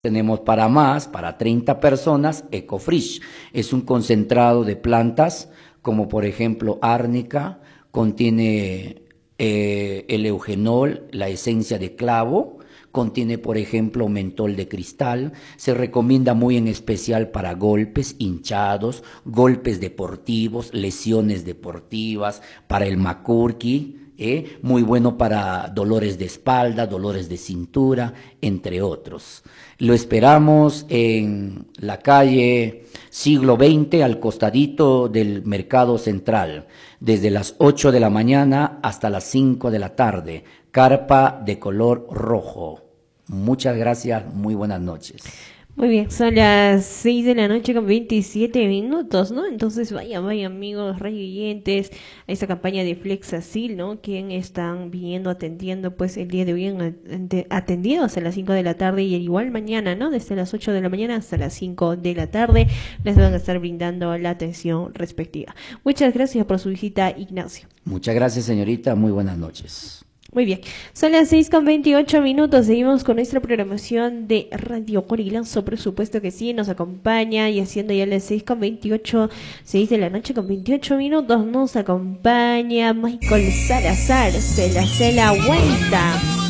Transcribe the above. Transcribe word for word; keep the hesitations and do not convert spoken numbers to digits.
Tenemos para más, para treinta personas, EcoFresh. Es un concentrado de plantas, como por ejemplo árnica, contiene eh, el eugenol, la esencia de clavo, contiene por ejemplo mentol de cristal. Se recomienda muy en especial para golpes, hinchados, golpes deportivos, lesiones deportivas, para el macurqui. ¿Eh? Muy bueno para dolores de espalda, dolores de cintura, entre otros. Lo esperamos en la calle Siglo veinte, al costadito del Mercado Central, desde las ocho de la mañana hasta las cinco de la tarde. Carpa de color rojo. Muchas gracias, muy buenas noches. Muy bien, son las seis de la noche con veintisiete minutos, ¿no? Entonces, vaya, vaya amigos, radioyentes, a esta campaña de Flexacil, ¿no? Quien están viniendo atendiendo, pues el día de hoy han atendido hasta las cinco de la tarde y igual mañana, ¿no? Desde las ocho de la mañana hasta las cinco de la tarde les van a estar brindando la atención respectiva. Muchas gracias por su visita, Ignacio. Muchas gracias, señorita, muy buenas noches. Muy bien, son las seis con veintiocho minutos, seguimos con nuestra programación de Radio Corilazo, por supuesto que sí, nos acompaña y haciendo ya las seis con veintiocho, seis de la noche con veintiocho minutos, nos acompaña Michael Salazar, se la, se la vuelta.